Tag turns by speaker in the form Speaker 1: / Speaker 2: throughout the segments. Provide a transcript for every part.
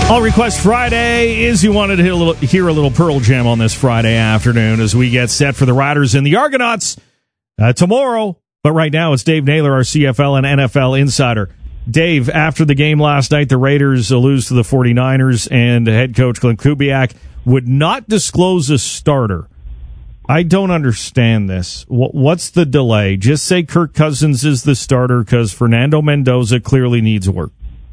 Speaker 1: All Request Friday is you wanted to hear a little Pearl Jam on this Friday afternoon as we get set for the Riders and the Argonauts tomorrow. But right now, it's Dave Naylor, our CFL and NFL insider. Dave, after the game last night, the Raiders lose to the 49ers, and head coach Glenn Kubiak would not disclose a starter. I don't understand this. What's the delay? Just say Kirk Cousins is the starter because Fernando Mendoza clearly needs work.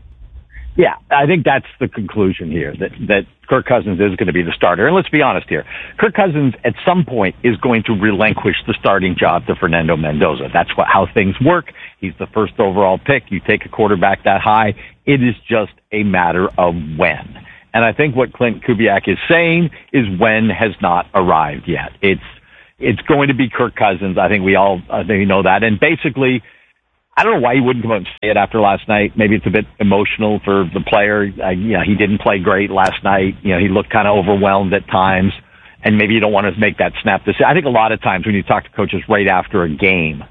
Speaker 2: Yeah, I think that's the conclusion here, that Kirk Cousins is going to be the starter. And let's be honest here. Kirk Cousins, at some point, is going to relinquish the starting job to Fernando Mendoza. That's how things work. He's the first overall pick. You take a quarterback that high. It is just a matter of when. And I think what Clint Kubiak is saying is when has not arrived yet. It's going to be Kirk Cousins. I think we know that. And basically, I don't know why he wouldn't come out and say it after last night. Maybe it's a bit emotional for the player. He didn't play great last night. He looked kind of overwhelmed at times, and maybe you don't want to make that snap decision. I think a lot of times when you talk to coaches right after a game,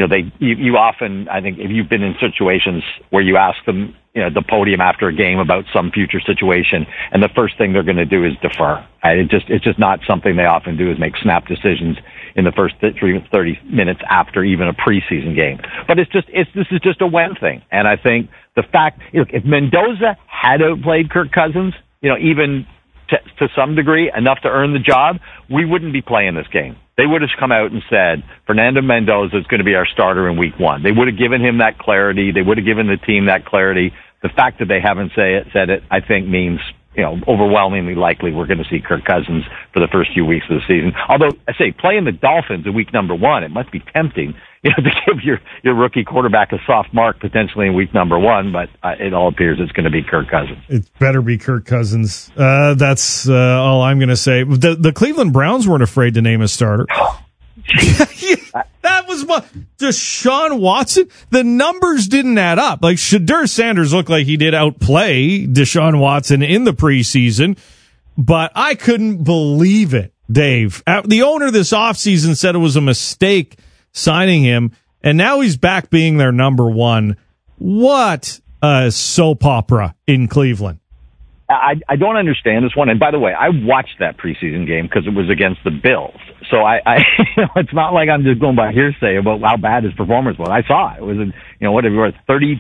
Speaker 2: you often, I think if you've been in situations where you ask them, the podium after a game about some future situation, and the first thing they're going to do is defer. It's just not something they often do, is make snap decisions in the first 30 minutes after even a preseason game. But this is just a when thing. And I think the fact, if Mendoza had outplayed Kirk Cousins, even to some degree, enough to earn the job, we wouldn't be playing this game. They would have come out and said, Fernando Mendoza is going to be our starter in week 1. They would have given him that clarity. They would have given the team that clarity. The fact that they haven't said it, I think means, overwhelmingly likely we're going to see Kirk Cousins for the first few weeks of the season. Although, I say, playing the Dolphins in week number 1, it must be tempting, to give your rookie quarterback a soft mark potentially in week number 1, but it all appears it's going to be Kirk Cousins.
Speaker 1: It better be Kirk Cousins. That's all I'm going to say. The Cleveland Browns weren't afraid to name a starter. That was Deshaun Watson. The numbers didn't add up. Like, Shedeur Sanders looked like he did outplay Deshaun Watson in the preseason, but I couldn't believe it, Dave. The owner this offseason said it was a mistake signing him, and now he's back being their number 1. What a soap opera in Cleveland.
Speaker 2: I don't understand this one. And by the way, I watched that preseason game because it was against the Bills. So it's not like I'm just going by hearsay about how bad his performance was. I saw it. It was, whatever,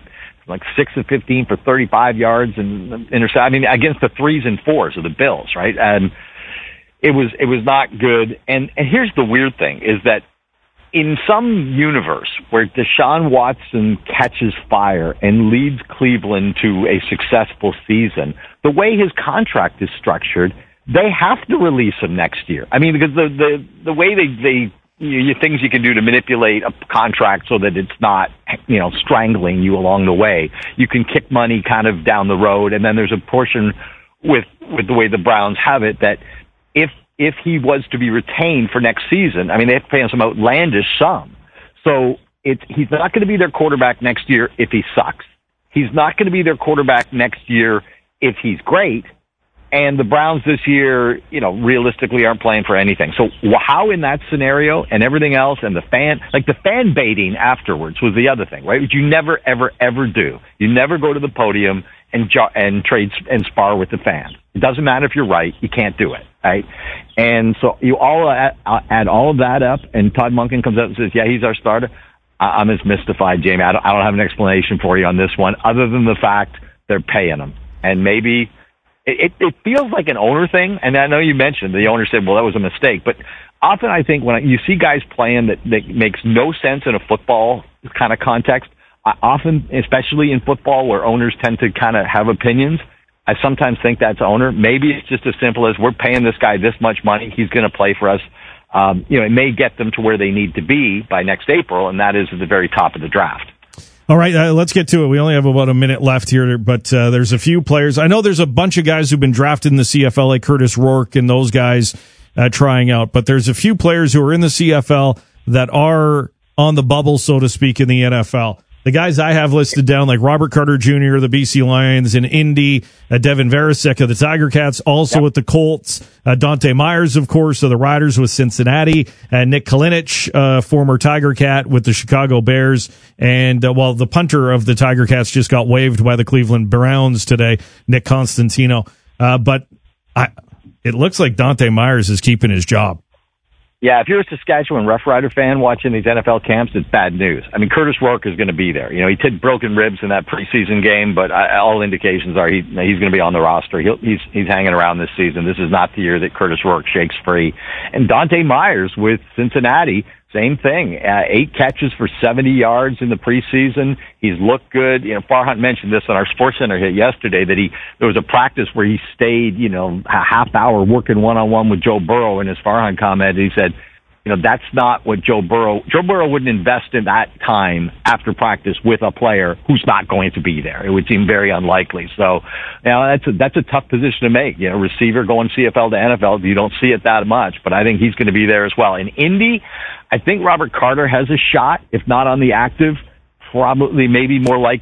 Speaker 2: 6 of 15 for 35 yards and intercept. Against the 3s and 4s of the Bills, right? And it was not good. And here's the weird thing is that in some universe where Deshaun Watson catches fire and leads Cleveland to a successful season, the way his contract is structured, they have to release him next year. Because the way things you can do to manipulate a contract so that it's not, strangling you along the way. You can kick money kind of down the road, and then there's a portion with the way the Browns have it that if he was to be retained for next season, they have to pay him some outlandish sum. So he's not going to be their quarterback next year if he sucks. He's not going to be their quarterback next year if he's great. And the Browns this year, realistically aren't playing for anything. So how in that scenario and everything else and the fan baiting afterwards was the other thing, right? Which you never, ever, ever do. You never go to the podium and trade and spar with the fans. It doesn't matter if you're right. You can't do it, right? And so you all add all of that up, and Todd Monken comes out and says, yeah, he's our starter. I'm just mystified, Jamie. I don't have an explanation for you on this one other than the fact they're paying him. And maybe it feels like an owner thing. And I know you mentioned the owner said, well, that was a mistake. But often I think when you see guys playing that makes no sense in a football kind of context, often, especially in football where owners tend to kind of have opinions, I sometimes think that's owner. Maybe it's just as simple as we're paying this guy this much money. He's going to play for us. It may get them to where they need to be by next April, and that is at the very top of the draft.
Speaker 1: All right, let's get to it. We only have about a minute left here, but there's a few players. I know there's a bunch of guys who've been drafted in the CFL, like Curtis Rourke and those guys trying out, but there's a few players who are in the CFL that are on the bubble, so to speak, in the NFL. the guys I have listed down, like Robert Carter Jr., the BC Lions in Indy, Devin Varasek of the Tiger Cats, also with the Colts, Dante Myers, of course, of the Riders with Cincinnati, Nick Kalinich, former Tiger Cat with the Chicago Bears, and the punter of the Tiger Cats just got waived by the Cleveland Browns today, Nick Constantino. But it looks like Dante Myers is keeping his job.
Speaker 2: Yeah, if you're a Saskatchewan Rough Rider fan watching these NFL camps, it's bad news. I mean, Curtis Rourke is going to be there. You know, he took broken ribs in that preseason game, but all indications are he's going to be on the roster. He's hanging around this season. This is not the year that Curtis Rourke shakes free. And Dante Myers with Cincinnati, same thing. 8 catches for 70 yards in the preseason. He's looked good. You know, Farhan mentioned this on our SportsCenter hit yesterday that there was a practice where he stayed, a half hour working one-on-one with Joe Burrow. And as Farhan commented, he said, that's not what Joe Burrow wouldn't invest in that time after practice with a player who's not going to be there. It would seem very unlikely. So, that's a tough position to make. Receiver going CFL to NFL, you don't see it that much, but I think he's going to be there as well. In Indy, I think Robert Carter has a shot, if not on the active, probably maybe more likely